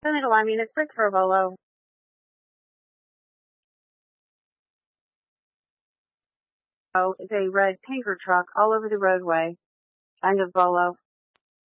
Senegal, I mean, it's brick for a bolo. Oh, it's a red tanker truck all over the roadway. Kind of bolo.